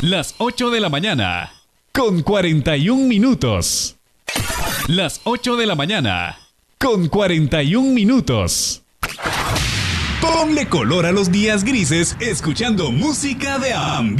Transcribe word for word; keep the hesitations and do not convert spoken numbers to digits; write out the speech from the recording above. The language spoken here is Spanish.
Las ocho de la mañana, con cuarenta y un minutos. Las ocho de la mañana, con cuarenta y un minutos. Ponle color a los días grises escuchando música de ambiente.